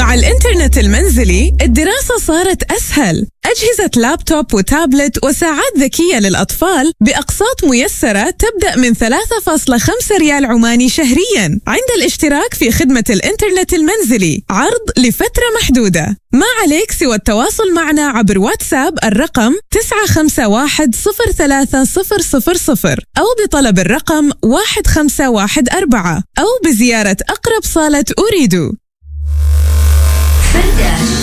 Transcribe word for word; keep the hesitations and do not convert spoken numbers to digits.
مع الإنترنت المنزلي الدراسة صارت أسهل. أجهزة لابتوب وتابلت وساعات ذكية للأطفال بأقساط ميسرة تبدأ من ثلاثة فاصلة خمسة ريال عماني شهرياً عند الاشتراك في خدمة الإنترنت المنزلي، عرض لفترة محدودة. ما عليك سوى التواصل معنا عبر واتساب الرقم تسعة خمسة واحد صفر ثلاثة صفر صفر صفر أو بطلب الرقم واحد خمسة واحد أربعة أو بزيارة أقرب صالة أريدو.